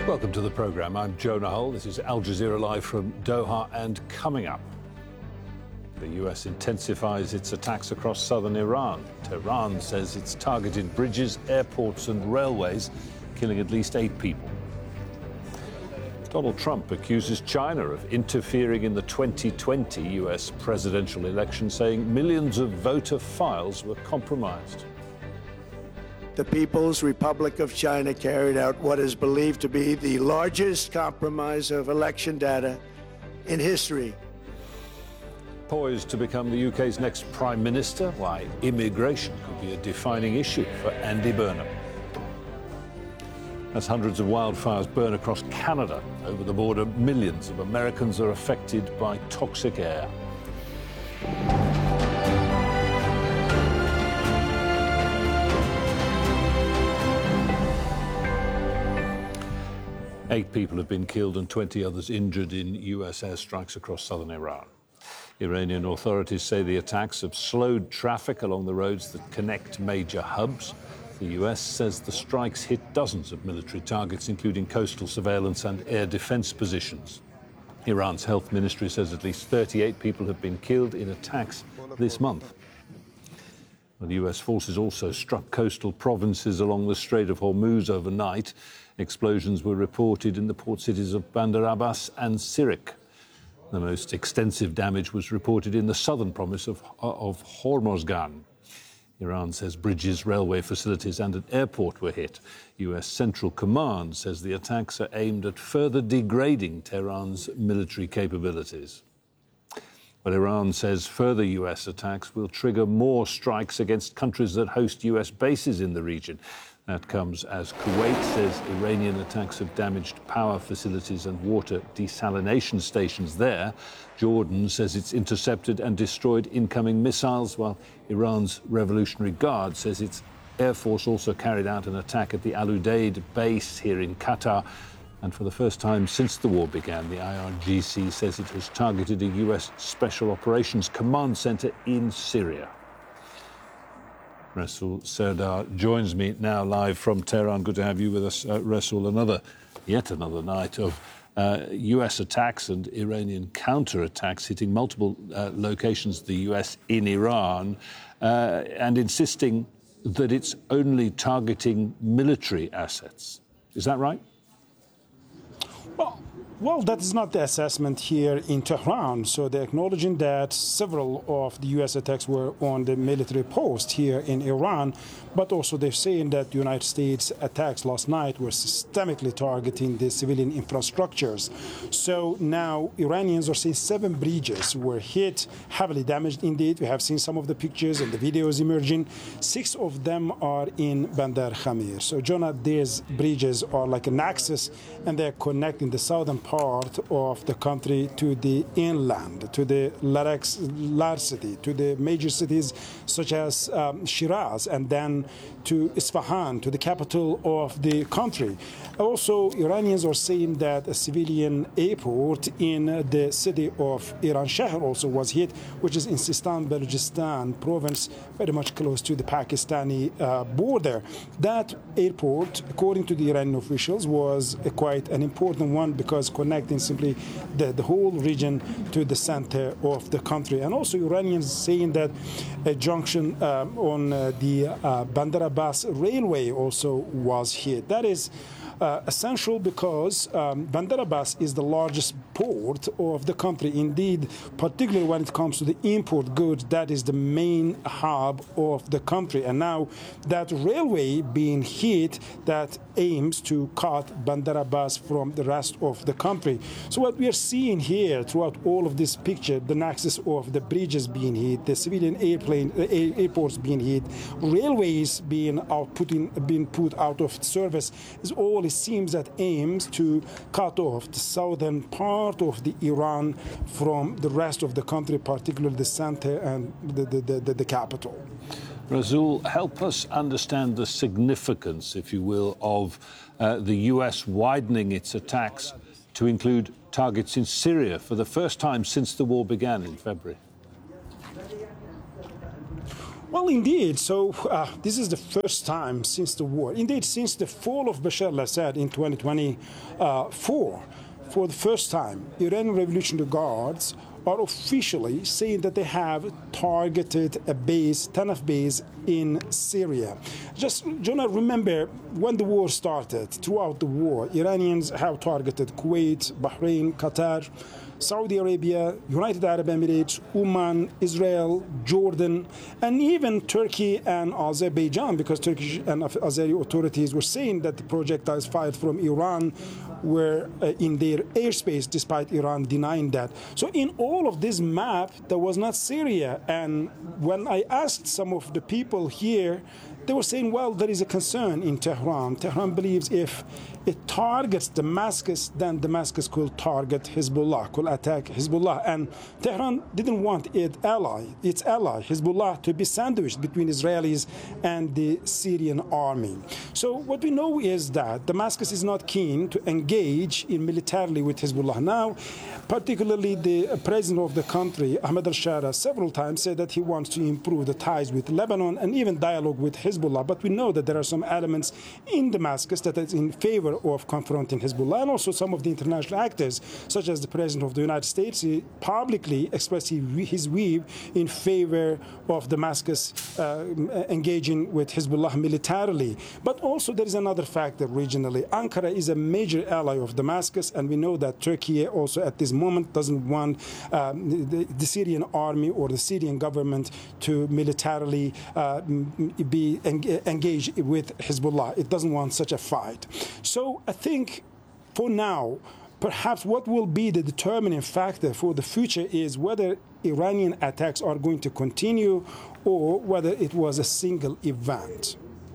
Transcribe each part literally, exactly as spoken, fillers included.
Welcome to the programme. I'm Jonah Hull. This is Al Jazeera Live from Doha, and coming up, the U S intensifies its attacks across southern Iran. Tehran says it's targeted bridges, airports and railways, killing at least eight people. Donald Trump accuses China of interfering in the twenty twenty U S presidential election, saying millions of voter files were compromised. The People's Republic of China carried out what is believed to be the largest compromise of election data in history. Poised to become the U K's next Prime Minister, why immigration could be a defining issue for Andy Burnham. As hundreds of wildfires burn across Canada, over the border, millions of Americans are affected by toxic air. Eight people have been killed and twenty others injured in U S airstrikes across southern Iran. Iranian authorities say the attacks have slowed traffic along the roads that connect major hubs. The U S says the strikes hit dozens of military targets, including coastal surveillance and air defense positions. Iran's health ministry says at least thirty-eight people have been killed in attacks this month. The U S forces also struck coastal provinces along the Strait of Hormuz overnight. Explosions were reported in the port cities of Bandar Abbas and Sirik. The most extensive damage was reported in the southern province of, of Hormozgan. Iran says bridges, railway facilities and an airport were hit. U S Central Command says the attacks are aimed at further degrading Tehran's military capabilities. But Iran says further U S attacks will trigger more strikes against countries that host U S bases in the region. That comes as Kuwait says Iranian attacks have damaged power facilities and water desalination stations there. Jordan says it's intercepted and destroyed incoming missiles, while Iran's Revolutionary Guard says its Air Force also carried out an attack at the Al Udeid base here in Qatar. And for the first time since the war began, the I R G C says it has targeted a U S Special Operations Command Center in Syria. Rasul Serdar joins me now live from Tehran. Good to have you with us, uh, Rasul. Another, yet another night of uh, U S attacks and Iranian counterattacks hitting multiple uh, locations of the U S in Iran uh, and insisting that it's only targeting military assets. Is that right? Well, well, that is not the assessment here in Tehran. So they're acknowledging that several of the U S attacks were on the military post here in Iran, but also they're saying that the United States attacks last night were systemically targeting the civilian infrastructures. So now Iranians are saying seven bridges were hit, heavily damaged indeed. We have seen some of the pictures and the videos emerging. Six of them are in Bandar Khamir. So, Jonah, these bridges are like an axis, and they're connecting the southern part of the country to the inland, to the Larcity, to the major cities such as um, Shiraz, and then to Isfahan, to the capital of the country. Also, Iranians are saying that a civilian airport in the city of Iran Shahr also was hit, which is in Sistan Balochistan province, very much close to the Pakistani uh, border. That airport, according to the Iranian officials, was a quite an important one because connecting simply the, the whole region to the center of the country. And also Iranians saying that a junction um, on uh, the uh, Bandar Abbas railway also was hit. That is Uh, essential because um, Bandar Abbas is the largest port of the country. Indeed, particularly when it comes to the import goods, that is the main hub of the country. And now that railway being hit, that aims to cut Bandar Abbas from the rest of the country. So what we are seeing here throughout all of this picture, the nexus of the bridges being hit, the civilian airplane uh, airports being hit, railways being out, putting, being put out of service, is all it seems that aims to cut off the southern part of the Iran from the rest of the country, particularly the center and the, the, the, the capital. Rasul, help us understand the significance, if you will, of uh, the U S widening its attacks to include targets in Syria for the first time since the war began in February. Well, indeed. So uh, this is the first time since the war, indeed, since the fall of Bashar al-Assad in twenty twenty-four, for the first time, Iranian Revolutionary Guards are officially saying that they have targeted a base, Tanaf base in Syria. Just, Jonah, remember when the war started, throughout the war, Iranians have targeted Kuwait, Bahrain, Qatar, Saudi Arabia, United Arab Emirates, Oman, Israel, Jordan, and even Turkey and Azerbaijan, because Turkish and Azeri authorities were saying that the projectiles fired from Iran were uh, in their airspace, despite Iran denying that. So in all of this map, there was not Syria. And when I asked some of the people here, they were saying, well, there is a concern in Tehran. Tehran believes if it targets Damascus, then Damascus could target Hezbollah, could attack Hezbollah. And Tehran didn't want its ally, its ally, Hezbollah, to be sandwiched between Israelis and the Syrian army. So what we know is that Damascus is not keen to engage in militarily with Hezbollah. Now, particularly the president of the country, Ahmed al-Shara, several times said that he wants to improve the ties with Lebanon and even dialogue with Hezbollah. But we know that there are some elements in Damascus that is in favor of confronting Hezbollah, and also some of the international actors, such as the President of the United States, he publicly expressed his view in favor of Damascus uh, engaging with Hezbollah militarily. But also there is another factor regionally. Ankara is a major ally of Damascus, and we know that Turkey also at this moment doesn't want um, the, the Syrian army or the Syrian government to militarily uh, be en engaged with Hezbollah. It doesn't want such a fight. So I think for now, perhaps what will be the determining factor for the future is whether Iranian attacks are going to continue or whether it was a single event.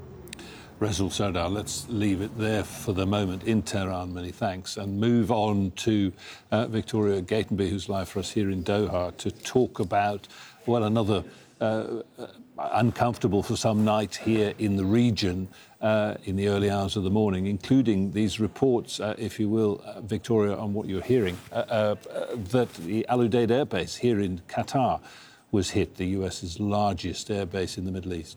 Resul Sardar, let's leave it there for the moment in Tehran, many thanks, and move on to uh, Victoria Gatenby, who's live for us here in Doha, to talk about, well, another uh, uncomfortable for some night here in the region uh, in the early hours of the morning, including these reports, uh, if you will, uh, Victoria, on what you're hearing, uh, uh, that the Al Udeid Air Base here in Qatar was hit, the US's largest air base in the Middle East.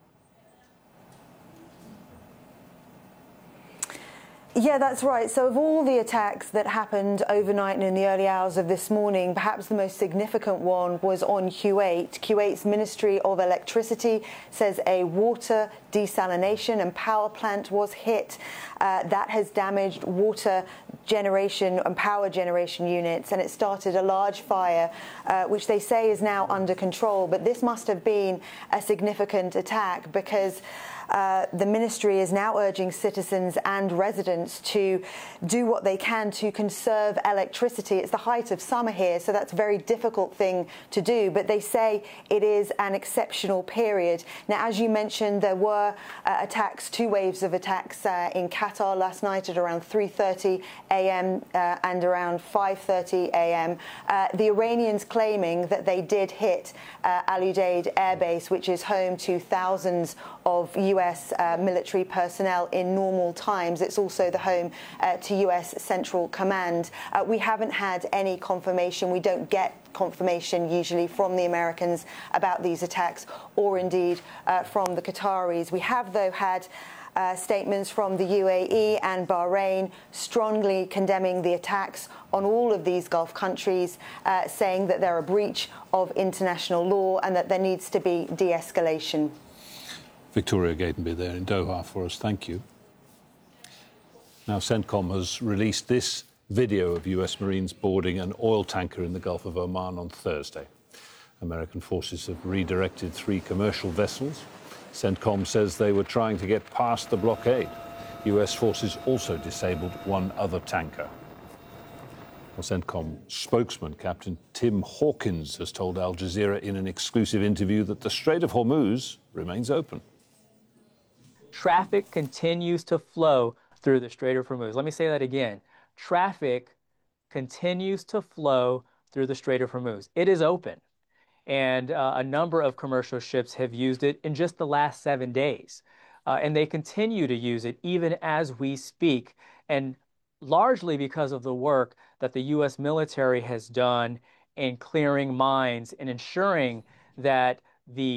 Yeah, that's right. So of all the attacks that happened overnight and in the early hours of this morning, perhaps the most significant one was on Kuwait. Kuwait's Ministry of Electricity says a water desalination and power plant was hit. Uh, that has damaged water generation and power generation units, and it started a large fire, uh, which they say is now under control. But this must have been a significant attack because Uh, the ministry is now urging citizens and residents to do what they can to conserve electricity. It's the height of summer here, so that's a very difficult thing to do, but they say it is an exceptional period. Now, as you mentioned, there were uh, attacks, two waves of attacks uh, in Qatar last night at around three thirty a m uh, and around five thirty a m Uh, the Iranians claiming that they did hit uh, Al Udeid Air Base, which is home to thousands of U S uh, military personnel in normal times. It's also the home uh, to U S Central Command. Uh, we haven't had any confirmation. We don't get confirmation usually from the Americans about these attacks, or indeed uh, from the Qataris. We have, though, had Uh, statements from the U A E and Bahrain strongly condemning the attacks on all of these Gulf countries, uh, saying that they're a breach of international law and that there needs to be de-escalation. Victoria Gatenby there in Doha for us. Thank you. Now, CENTCOM has released this video of U S Marines boarding an oil tanker in the Gulf of Oman on Thursday. American forces have redirected three commercial vessels. CENTCOM says they were trying to get past the blockade. U S forces also disabled one other tanker. Well, CENTCOM spokesman Captain Tim Hawkins has told Al Jazeera in an exclusive interview that the Strait of Hormuz remains open. Traffic continues to flow through the Strait of Hormuz. Let me say that again. Traffic continues to flow through the Strait of Hormuz. It is open. And uh, a number of commercial ships have used it in just the last seven days. Uh, and they continue to use it even as we speak, and largely because of the work that the U S military has done in clearing mines and ensuring that the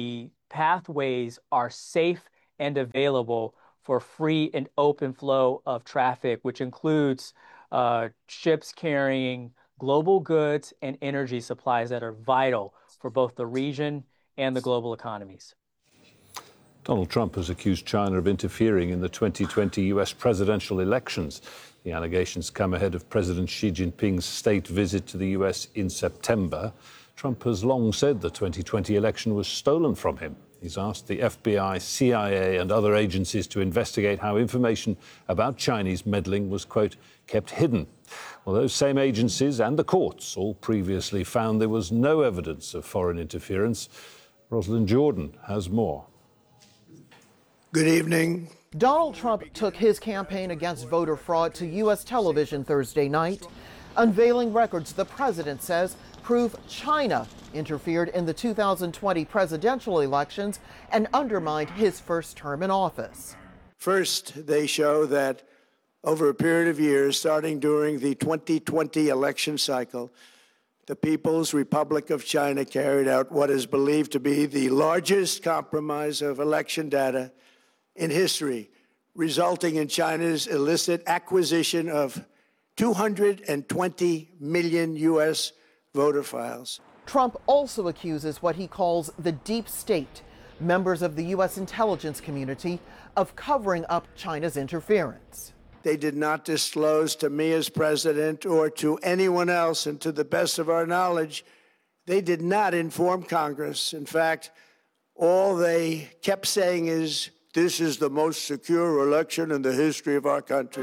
pathways are safe and available for free and open flow of traffic, which includes uh, ships carrying global goods and energy supplies that are vital for both the region and the global economies. Donald Trump has accused China of interfering in the twenty twenty U S presidential elections. The allegations come ahead of President Xi Jinping's state visit to the U S in September. Trump has long said the twenty twenty election was stolen from him. He's asked the F B I, C I A and other agencies to investigate how information about Chinese meddling was, quote, kept hidden. Well, those same agencies and the courts all previously found there was no evidence of foreign interference. Rosalind Jordan has more. Good evening. Donald Trump took his campaign against voter fraud to U S television Thursday night, unveiling records the president says prove China interfered in the two thousand twenty presidential elections and undermined his first term in office. First, they show that over a period of years, starting during the twenty twenty election cycle, the People's Republic of China carried out what is believed to be the largest compromise of election data in history, resulting in China's illicit acquisition of two hundred twenty million U S voter files. Trump also accuses what he calls the deep state, members of the U S intelligence community, of covering up China's interference. They did not disclose to me as president or to anyone else, and to the best of our knowledge, they did not inform Congress. In fact, all they kept saying is, this is the most secure election in the history of our country.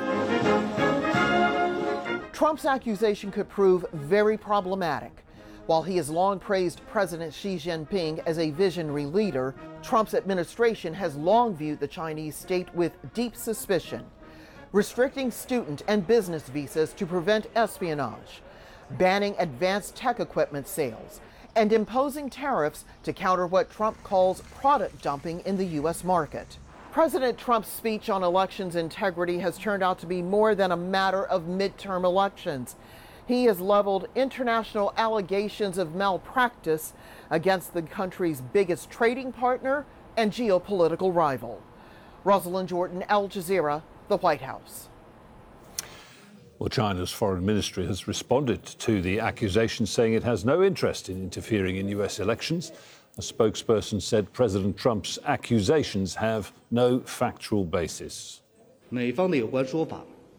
Trump's accusation could prove very problematic. While he has long praised President Xi Jinping as a visionary leader, Trump's administration has long viewed the Chinese state with deep suspicion, restricting student and business visas to prevent espionage, banning advanced tech equipment sales, and imposing tariffs to counter what Trump calls product dumping in the U S market. President Trump's speech on elections integrity has turned out to be more than a matter of midterm elections. He has leveled international allegations of malpractice against the country's biggest trading partner and geopolitical rival. Rosalind Jordan, Al Jazeera, the White House. Well, China's foreign ministry has responded to the accusations, saying it has no interest in interfering in U S elections. A spokesperson said President Trump's accusations have no factual basis. The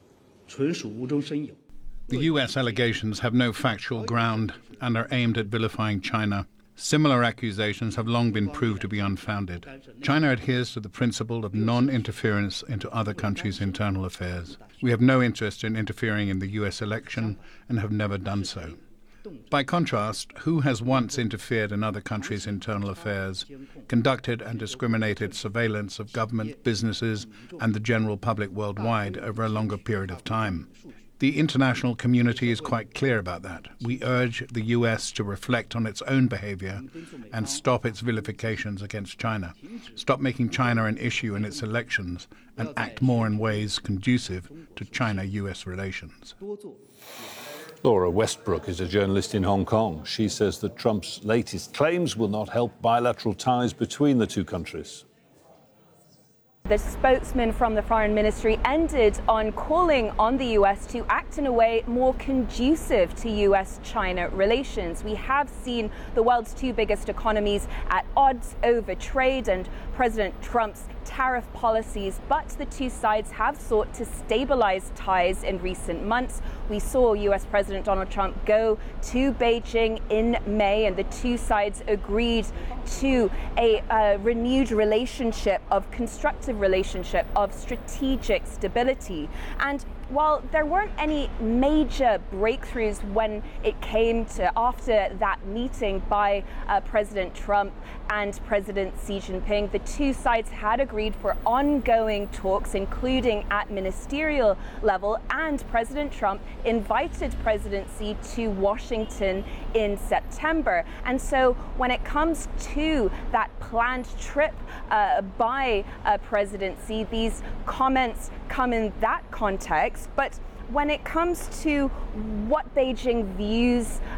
U S allegations have no factual ground and are aimed at vilifying China. Similar accusations have long been proved to be unfounded. China adheres to the principle of non-interference into other countries' internal affairs. We have no interest in interfering in the U S election and have never done so. By contrast, who has once interfered in other countries' internal affairs, conducted and discriminated surveillance of government, businesses, and the general public worldwide over a longer period of time? The international community is quite clear about that. We urge the U S to reflect on its own behavior and stop its vilifications against China. Stop making China an issue in its elections and act more in ways conducive to China-U S relations. Laura Westbrook is a journalist in Hong Kong. She says that Trump's latest claims will not help bilateral ties between the two countries. The spokesman from the Foreign Ministry ended on calling on the U S to act in a way more conducive to U S China relations. We have seen the world's two biggest economies at odds over trade and President Trump's tariff policies, but the two sides have sought to stabilize ties in recent months. We saw U S President Donald Trump go to Beijing in May, and the two sides agreed to a uh, renewed relationship of constructive relationship of strategic stability. And while there weren't any major breakthroughs when it came to after that meeting by uh, President Trump and President Xi Jinping, the two sides had agreed for ongoing talks, including at ministerial level, and President Trump invited President Xi to Washington in September. And so when it comes to that planned trip uh, by uh, President Xi, these comments come in that context. But when it comes to what Beijing views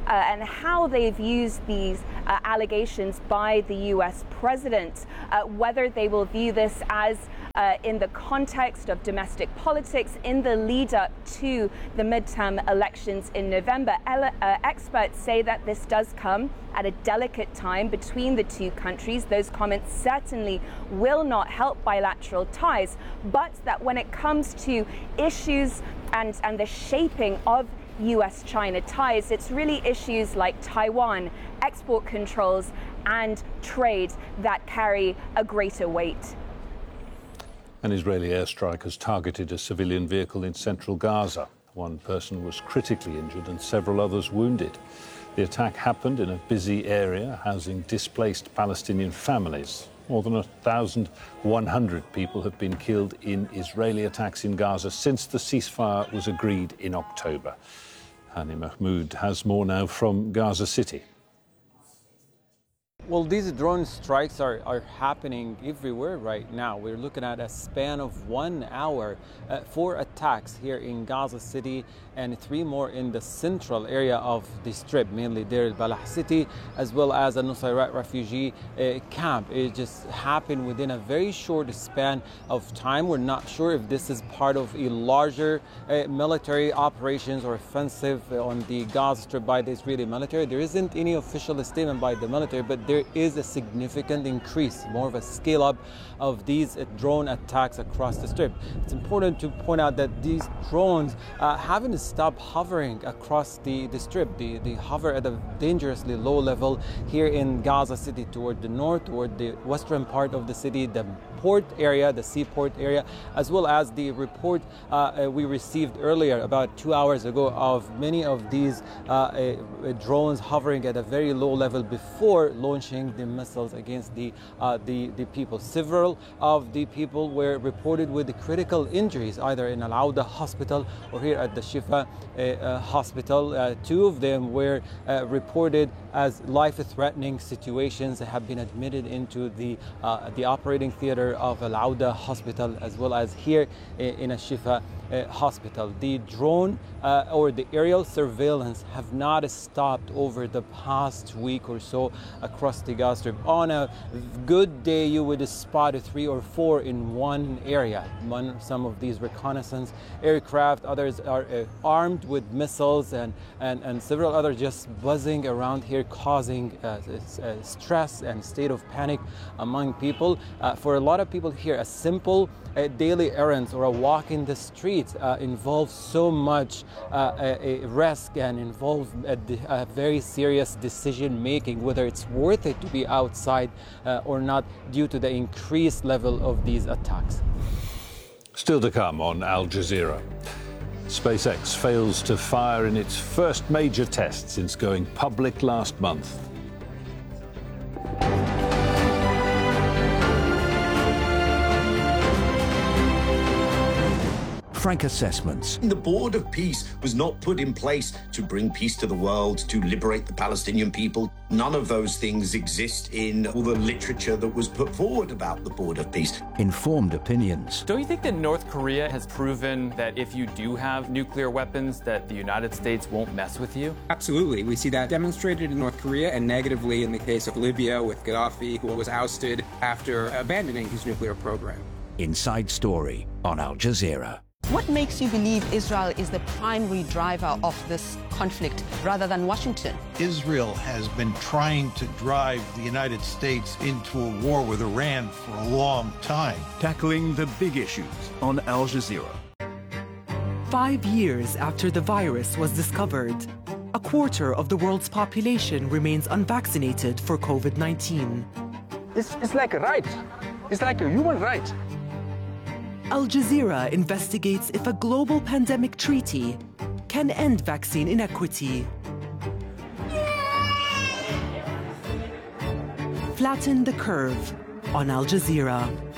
uh, and how they've used these uh, allegations by the U S president, uh, whether they will view this as uh, in the context of domestic politics in the lead up to the midterm elections in November. Ele- uh, experts say that this does come at a delicate time between the two countries. Those comments certainly will not help bilateral ties, but that when it comes to issues and, and the shaping of U S China ties, it's really issues like Taiwan, export controls, and trade that carry a greater weight. An Israeli airstrike has targeted a civilian vehicle in central Gaza. One person was critically injured and several others wounded. The attack happened in a busy area housing displaced Palestinian families. More than one thousand one hundred people have been killed in Israeli attacks in Gaza since the ceasefire was agreed in October. Hani Mahmoud has more now from Gaza City. Well, these drone strikes are, are happening everywhere right now. We're looking at a span of one hour, uh, four attacks here in Gaza City and three more in the central area of the Strip, mainly Deir al-Balah City, as well as a Nusayrat refugee uh, camp. It just happened within a very short span of time. We're not sure if this is part of a larger uh, military operations or offensive on the Gaza Strip by the Israeli military. There isn't any official statement by the military, but there is a significant increase, more of a scale up of these uh, drone attacks across the Strip. It's important to point out that these drones uh, haven't stopped hovering across the, the Strip. They, they hover at a dangerously low level here in Gaza City toward the north, toward the western part of the city, the port area, the seaport area, as well as the report uh, we received earlier about two hours ago of many of these uh, uh, drones hovering at a very low level before launching the missiles against the, uh, the, the people. Several of the people were reported with critical injuries, either in Al-Auda hospital or here at the Shifa uh, uh, hospital. Uh, two of them were uh, reported as life-threatening situations that have been admitted into the, uh, the operating theater of Al-Auda hospital, as well as here in a Shifa uh, hospital. The drone uh, or the aerial surveillance have not stopped over the past week or so across the Gaza Strip. On a good day, you would spot three or four in one area. One, some of these reconnaissance aircraft, others are uh, armed with missiles, and, and, and several others just buzzing around here, causing uh, uh, stress and state of panic among people. Uh, for a lot of people here, a simple uh, daily errands or a walk in the streets uh, involves so much uh, a, a risk and involves a, a very serious decision making, whether it's worth it to be outside uh, or not, due to the increased level of these attacks. Still to come on Al Jazeera. SpaceX fails to fire in its first major test since going public last month. Frank assessments. The Board of Peace was not put in place to bring peace to the world, to liberate the Palestinian people. None of those things exist in all the literature that was put forward about the Board of Peace. Informed opinions. Don't you think that North Korea has proven that if you do have nuclear weapons, that the United States won't mess with you? Absolutely. We see that demonstrated in North Korea and negatively in the case of Libya with Gaddafi, who was ousted after abandoning his nuclear program. Inside Story on Al Jazeera. What makes you believe Israel is the primary driver of this conflict rather than Washington? Israel has been trying to drive the United States into a war with Iran for a long time. Tackling the big issues on Al Jazeera. Five years after the virus was discovered, a quarter of the world's population remains unvaccinated for COVID nineteen. It's, it's like a right. It's like a human right. Al Jazeera investigates if a global pandemic treaty can end vaccine inequity. Flatten the curve on Al Jazeera.